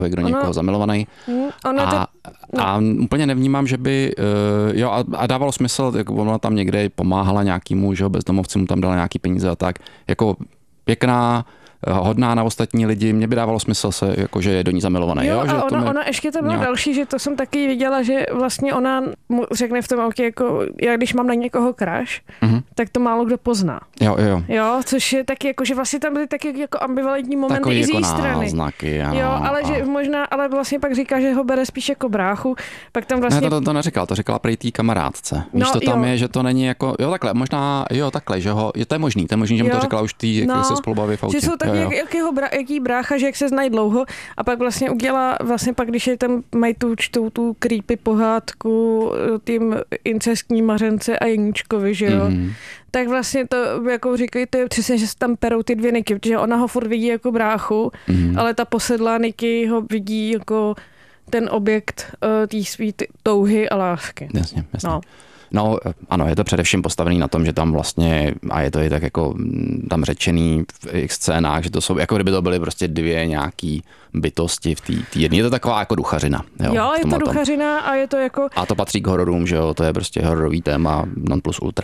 kdo někoho zamilovaný. A úplně nevnímám, že by, a dávalo smysl, jako ona tam někde pomáhala nějakýmu, že bezdomovcům tam dala nějaký peníze a tak, jako pěkná, hodná na ostatní lidi, mě by dávalo smysl se, jako, že je do ní zamilovaný. Jo, a ona ještě to bylo další, že to jsem taky viděla, že vlastně ona mu řekne v tom autě, jako já když mám na někoho crush, tak to málo kdo pozná. Jo, což je taky jako, že vlastně tam byly taky jako ambivalentní momenty takový i z její strany. Náznaky, ano, jo, ale že možná, ale vlastně pak říká, že ho bere spíš jako bráchu, pak tam vlastně... Ne, to neříkal, to říkala prý té kamarádce. Víš, to tam je, že to není jako, takhle, možná, takhle, že to je možný, že mu to říkala už jak se spolu baví v autě. Že jsou taky jaký brácha, že jak se znají dlouho a pak vlastně udělá, vlastně pak, když je tam mají tu creepy pohádku tím incestní Mařence a Jeníčkovi, že jo, tak vlastně to, jako říkají, to je přesně, že se tam perou ty dvě Niky, protože ona ho furt vidí jako bráchu, ale ta posedlá Niky ho vidí jako ten objekt té svý touhy a lásky. Jasně. No, ano, je to především postavený na tom, že tam vlastně, a je to i tak jako tam řečený v těch scénách, že to jsou, jako kdyby to byly prostě dvě nějaký bytosti v té jedné. Je to taková jako duchařina. Jo, je to duchařina a je to jako... A to patří k hororům, že jo, to je prostě hororový téma non plus ultra.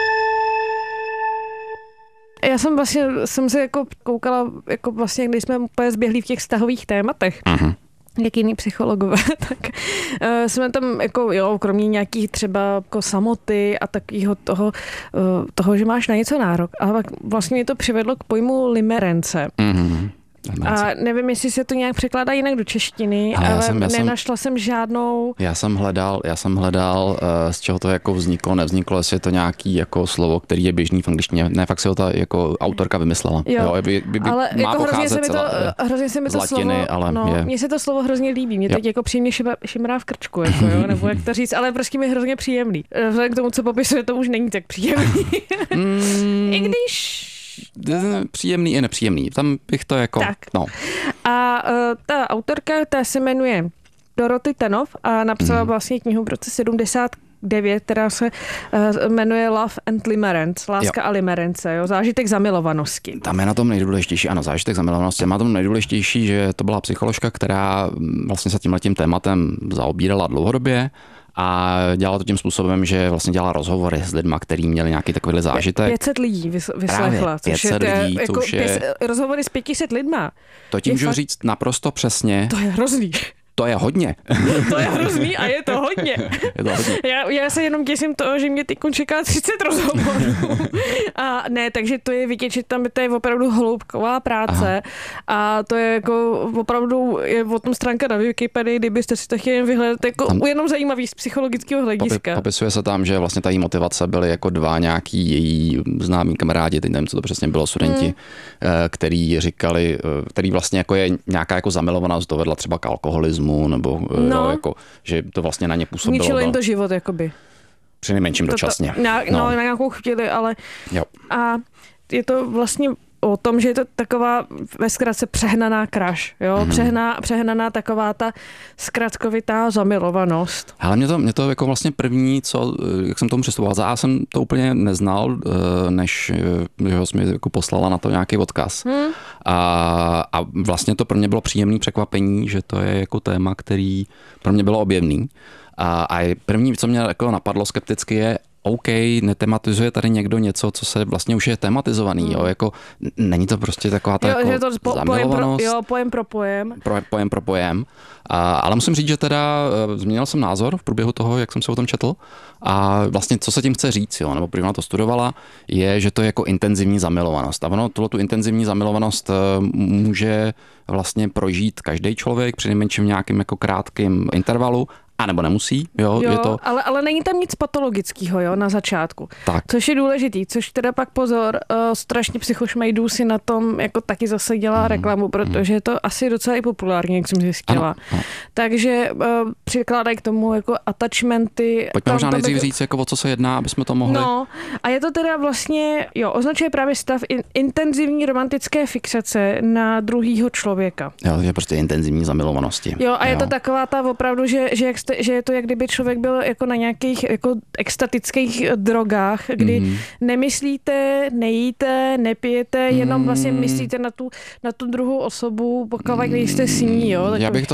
Já jsem se jako koukala, jako vlastně, když jsme úplně zběhli v těch vztahových tématech, jak jiný psychologové, tak jsme tam jako, kromě nějakých třeba jako samoty a takového toho, že máš na něco nárok. A pak vlastně mě to přivedlo k pojmu limerence. A nevím, jestli se to nějak překládá jinak do češtiny, ale nenašla jsem žádnou... Já jsem hledal, z čeho to jako nevzniklo, jestli je to nějaký jako slovo, který je běžný v angličtině. Ne, fakt si ho ta jako autorka vymyslela. Ale má jako hrozně se mi to slovo, mně se to slovo hrozně líbí. Mě teď jako příjemně šimrá v krčku, jako, nebo jak to říct, ale prostě mi je hrozně příjemný. Vzhledem k tomu, co popisuje, to už není tak příjemný. I když... Příjemný i nepříjemný. Tam bych to jako... Tak. A ta autorka, ta se jmenuje Dorothy Tennov a napsala vlastně knihu v roce 79, která se jmenuje Love and Limerence, Láska a limerence, zážitek zamilovanosti. Tam je na tom nejdůležitější, ano, zážitek zamilovanosti. Má tom nejdůležitější, že to byla psycholožka, která vlastně se tímhletím tématem zaobírala dlouhodobě. A dělala to tím způsobem, že vlastně dělala rozhovory s lidma, kteří měli nějaký takovýhle zážitek. 500 lidí vyslechla. 500 lidí, jako rozhovory s 500 lidma. To tím můžu říct naprosto přesně. To je hrozný. To je hodně. To je hrozný a je to hodně. Já se jenom těším toho, že mě teď čeká 30 rozhovorů. A ne, takže to je vidět, že tam to je opravdu hloubková práce. A to je jako opravdu, je o tom stránka na Wikipedii, kdybyste si to chtěli vyhledat, jako tam jenom zajímavý z psychologického hlediska. Popisuje se tam, že vlastně ta její motivace byly jako dva nějaký její známí kamarádi, teď nevím, co to přesně bylo, studenti, který říkali, který vlastně jako je nějaká jako zamilovanost dovedla třeba k alkoholismu, nebo jako, že to vlastně na ně působilo. Ničilo jim to život, jakoby. Přinejmenším dočasně. Na nějakou chvíli, ale... Jo. A je to vlastně o tom, že je to taková ve zkratce přehnaná crush, jo? Přehnaná taková ta zkratkovitá zamilovanost. Ale mě to jako vlastně první, jak jsem tomu přistupoval, já jsem to úplně neznal, než jsi mi jako poslala na to nějaký odkaz. A vlastně to pro mě bylo příjemné překvapení, že to je jako téma, který pro mě bylo objevný. A první, co mě jako napadlo skepticky, je OK, netematizuje tady někdo něco, co se vlastně už je tematizovaný, jo, jako není to prostě taková ta jako zamilovanost. Pojem pro pojem. Pojem pro pojem. Ale musím říct, že teda změnil jsem názor v průběhu toho, jak jsem se o tom četl. A vlastně, co se tím chce říct, jo, nebo první to studovala, je, že to je jako intenzivní zamilovanost. A ono, tu intenzivní zamilovanost může vlastně prožít každý člověk, přinejmenším v nějakém jako krátkém intervalu, a nebo nemusí, jo, je to... ale není tam nic patologického, jo, na začátku. Tak. Což je důležitý, což teda pak pozor, strašně psychošmejdů si na tom jako taky zase dělá reklamu, protože je to asi docela i populární, jak jsem zjistila. Ano. Takže přikládají k tomu jako attachmenty. Pojďme možná nejdřív říct, jako o co se jedná, aby jsme to mohli... No, a je to teda vlastně, označuje právě stav intenzivní romantické fixace na druhýho člověka. Jo, je prostě intenzivní zamilovanosti. Jo, a je to taková ta opravdu, že jak že je to, jak kdyby člověk byl jako na nějakých jako extatických drogách, kdy nemyslíte, nejíte, nepijete, jenom vlastně myslíte na tu druhou osobu, pokud nejste s ní, jo. Já bych